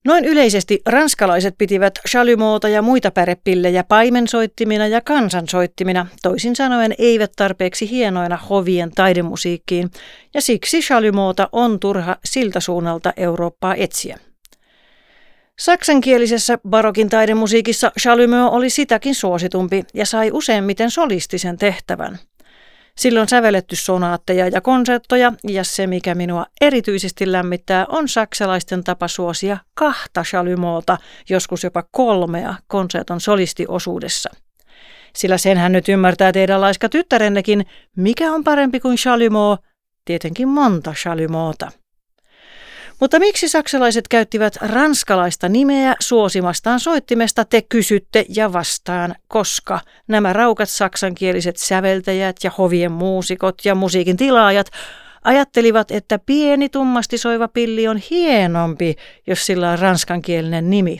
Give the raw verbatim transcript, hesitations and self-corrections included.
Noin yleisesti ranskalaiset pitivät chalumeauta ja muita pärepillejä paimensoittimina ja kansansoittimina, toisin sanoen eivät tarpeeksi hienoina hovien taidemusiikkiin, ja siksi chalumeauta on turha siltä suunnalta Eurooppaa etsiä. Saksankielisessä barokin taidemusiikissa chalumeau oli sitäkin suositumpi ja sai useimmiten solistisen tehtävän. Silloin sävelletty sonaatteja ja konserttoja, ja se mikä minua erityisesti lämmittää on saksalaisten tapa suosia kahta chalumeauta, joskus jopa kolmea konserton solistiosuudessa. Sillä senhän nyt ymmärtää teidän laiska tyttärennekin, mikä on parempi kuin chalumeau, tietenkin monta chalumeauta. Mutta miksi saksalaiset käyttivät ranskalaista nimeä suosimastaan soittimesta, te kysytte ja vastaan, koska nämä raukat saksankieliset säveltäjät ja hovien muusikot ja musiikin tilaajat ajattelivat, että pieni tummasti soiva pilli on hienompi, jos sillä on ranskankielinen nimi.